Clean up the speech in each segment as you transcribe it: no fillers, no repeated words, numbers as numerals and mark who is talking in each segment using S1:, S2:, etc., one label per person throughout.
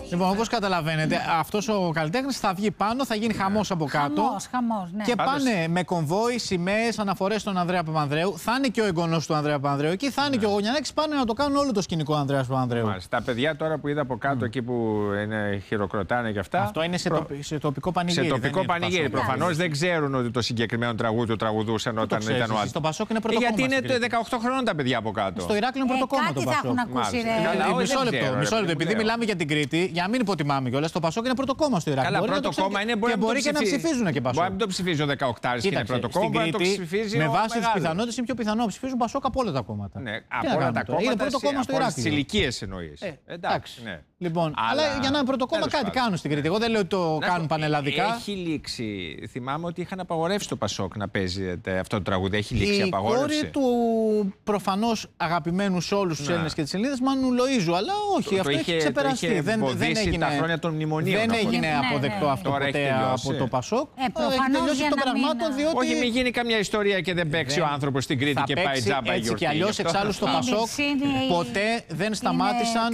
S1: Λοιπόν, όπως καταλαβαίνετε, αυτός ο καλλιτέχνης θα βγει πάνω, θα γίνει χαμός από κάτω.
S2: Χαμός, ναι.
S1: Και πάνε με κομβόι, σημαίες, αναφορές στον Ανδρέα Παπανδρέου. Θα είναι και ο εγγονός του Ανδρέα Παπανδρέου εκεί, θα είναι και ο Γωνιανάκης. Πάνε να το κάνουν όλο το σκηνικό Ανδρέας Παπανδρέου.
S3: Μάλιστα. Τα παιδιά τώρα που είδα από κάτω εκεί που χειροκροτάνε και αυτά.
S1: Αυτό είναι σε τοπικό πανηγύρι.
S3: Σε τοπικό πανηγύρι. Προφανώς δεν ξέρουν ότι το συγκεκριμένο τραγούδι το τραγουδούσαν όταν ήταν ο Άντρας.
S1: Στο Πασόκ είναι πρώτο κόμμα.
S3: Γιατί είναι 18 χρόνων τα παιδιά από κάτω.
S1: Στο Ηράκλειο είναι πρώτο κόμμα το Πασόκ. Μισό λεπτό. Επειδή μιλάμε για την Κρήτη, για να μην υποτιμάμε κιόλας, το Πασόκ είναι πρώτο κόμμα στο Ηράκλειο.
S3: Καλά, πρώτο κόμμα είναι
S1: μπορεί και να ψηφίζουν και Πασόκ.
S3: Μπορεί να μην το ψηφίζει ο 18 και είναι πρώτο κόμμα.
S1: Με βάση τις πιθανότητες είναι πιο πιθανό να ψηφίζουν Πασόκ από όλα τα κόμματα.
S3: Ναι, από όλα τα κόμματα.
S1: Είναι πρώτο κόμμα στο Ηράκλειο.
S3: Τις ηλικίες εννοείς.
S1: Εντάξει. Λοιπόν, αλλά για να είναι πρώτο κόμμα κάτι κάνουν στην Κρήτη. Εγώ δεν λέω ότι το κάνουν πανελλαδικά.
S3: Έχει λήξει. Θυμάμαι ότι είχαν απαγορεύσει το Πασόκ να παίζει αυτό το τραγούδι. Έχει λήξει η απαγόρευση.
S1: Η κόρη του προφανώς αγαπημένου σε όλους τους Έλληνες και τις Ελληνίδες, Μάνου Λοΐζου. Αλλά όχι, αυτό έχει ξεπεραστεί. Δεν έγινε
S3: τα χρόνια των μνημονίων.
S1: Δεν έγινε αποδεκτό αυτό ποτέ από το Πασόκ. Έχει τελειώσει των πραγμάτων, διότι.
S3: Όχι, μην γίνει καμιά ιστορία και δεν παίξει ο άνθρωπος στην Κρήτη και πάει τζάμπα
S1: έτσι κι αλλιώς εξάλλου στο Πασόκ ποτέ δεν σταμάτησαν.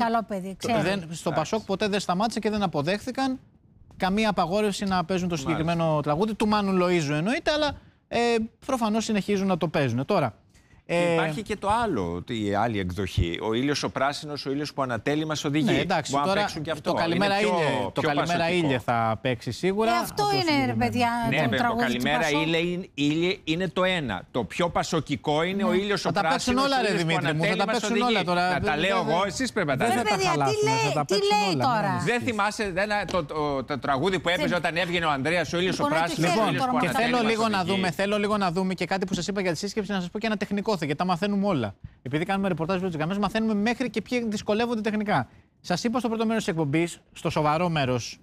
S1: Στο Πασόκ ποτέ δεν σταμάτησε και δεν αποδέχθηκαν καμία απαγόρευση να παίζουν το συγκεκριμένο τραγούδι του Μάνου Λοΐζου εννοείται, αλλά προφανώς συνεχίζουν να το παίζουν. Τώρα,
S3: υπάρχει και το άλλο, η άλλη εκδοχή. Ο ήλιος ο πράσινος, ο ήλιος που ανατέλει μας οδηγεί.
S1: Ναι, εντάξει,
S3: μπορεί
S1: τώρα
S3: να παίξουν και αυτό.
S1: Το Καλημέρα Ήλιε θα παίξει σίγουρα.
S2: Αυτό είναι, ρε παιδιά,
S3: το Καλημέρα Ήλιε είναι το ένα. Το πιο πασοκικό είναι ο ήλιος ο πράσινος.
S1: Θα τα παίξουν όλα, ρε Δημήτρη μου. Θα τα παίξουν όλα τώρα.
S3: Να τα λέω εγώ, εσείς πρέπει να τα
S1: λέτε.
S2: Τι λέει τώρα.
S3: Δεν θυμάσαι το τραγούδι που έπαιζε όταν έβγαινε ο Ανδρέας, ο ήλιος ο πράσινος.
S1: Και θέλω λίγο να δούμε και κάτι που σας είπα για τη σύσκεψη, να σας πω και ένα τεχνικό. Γιατί τα μαθαίνουμε όλα. Επειδή κάνουμε ρεπορτάζ με τις γραμμές, μαθαίνουμε μέχρι και ποιοι δυσκολεύονται τεχνικά. Σας είπα στο πρώτο μέρος της εκπομπής, στο σοβαρό μέρος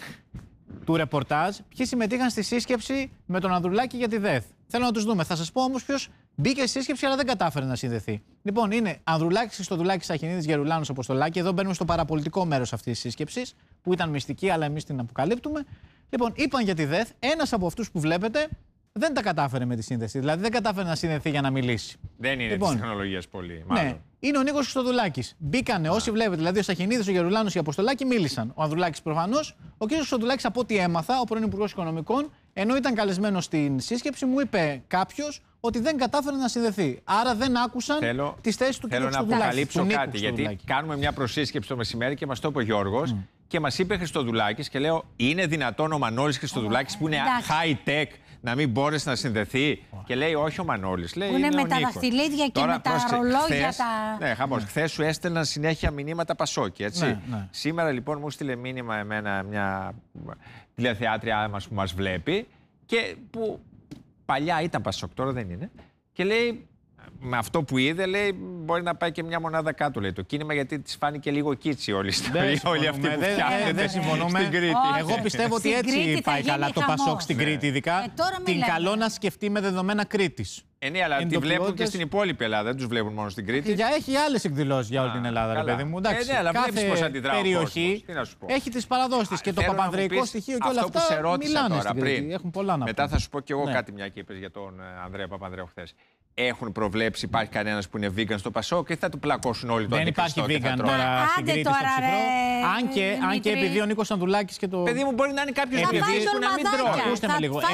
S1: του ρεπορτάζ, ποιοι συμμετείχαν στη σύσκεψη με τον Ανδρουλάκη για τη ΔΕΘ. Θέλω να τους δούμε. Θα σας πω όμως ποιος μπήκε στη σύσκεψη αλλά δεν κατάφερε να συνδεθεί. Λοιπόν, είναι Ανδρουλάκης, Χριστοδουλάκης, Αχινίδης, Γερουλάνος, Αποστολάκη. Εδώ μπαίνουμε στο παραπολιτικό μέρος αυτής της σύσκεψης, που ήταν μυστική, αλλά εμείς την αποκαλύπτουμε. Λοιπόν, είπαν για τη ΔΕΘ, ένας από αυτούς που βλέπετε. Δεν τα κατάφερε με τη σύνδεση. Δηλαδή δεν κατάφερε να συνδεθεί για να μιλήσει.
S3: Δεν είναι της τεχνολογίας πολύ. Μάλλον.
S1: Ναι, είναι ο Νίκος Χριστοδουλάκης. Μπήκανε όσοι βλέπετε, δηλαδή ο Σαχινίδης, ο Γερουλάνος, η Αποστολάκη μίλησαν. Ο Ανδρουλάκης προφανώς. Ο κ. Χριστοδουλάκης, από ό,τι έμαθα, ο πρώην Υπουργός Οικονομικών, ενώ ήταν καλεσμένος στην σύσκεψη, μου είπε κάποιος ότι δεν κατάφερε να συνδεθεί. Άρα δεν άκουσαν τις θέσεις του κ. Χριστοδουλάκη.
S3: Θέλω να αποκαλύψω κάτι. Γιατί κάνουμε μια προσύσκεψη το μεσημέρι και μας το είπε ο Γιώργος και μας είπε Χριστοδουλάκης και λέω: είναι δυνατόν ο Μανώλης Χριστοδουλάκης που είναι high tech να μην μπόρεσε να συνδεθεί? Και λέει: όχι ο Μανώλης. Λέει,
S2: είναι με τα δαχτυλίδια και με τα ρολόγια.
S3: Ναι, χαμός. Χθες σου έστελναν συνέχεια μηνύματα Πασόκη, έτσι.
S1: Ναι.
S3: Σήμερα λοιπόν μου στείλε μήνυμα εμένα μια τηλεθεάτρια μας που μας βλέπει και που παλιά ήταν Πασόκ, τώρα δεν είναι. Και λέει: με αυτό που είδε, λέει, μπορεί να πάει και μια μονάδα κάτω, λέει, το κίνημα, γιατί της φάνηκε λίγο κίτσι όλη αυτή που φτιάχνεται.
S1: Δεν συμφωνούμε.
S3: Στην Κρήτη.
S1: Εγώ πιστεύω ότι έτσι πάει καλά το Πασόκ στην Κρήτη, ειδικά την καλό να σκεφτεί με δεδομένα Κρήτης.
S3: Ναι, αλλά τη βλέπουν και στην υπόλοιπη Ελλάδα, δεν τους βλέπουν μόνο στην Κρήτη.
S1: Έχει άλλες εκδηλώσεις για όλη την Ελλάδα, ρε παιδί μου. Εντάξει,
S3: ναι, αλλά
S1: κάθε περιοχή έχει τις παραδόσεις της και το παπανδρεϊκό στοιχείο και όλα αυτά μιλάνε στην Κρήτη. Έχουν πολλά να πούν.
S3: Μετά θα σου πω κι εγώ κάτι, μια και είπες για τον Ανδρέα Παπανδρέου χθες. Έχουν προβλέψει, υπάρχει κανένας που είναι vegan στο Πασόκ και θα του πλακώσουν όλοι το αντικριστό?
S1: Δεν υπάρχει vegan τώρα στην Κρήτη, στο Ψυχρό. Αν και επειδή ο Νίκος Ανδρουλάκης και το.
S3: Παιδί μου, μπορεί να είναι κάποιος που να μην τρώει.
S1: Ακούστε με λίγο.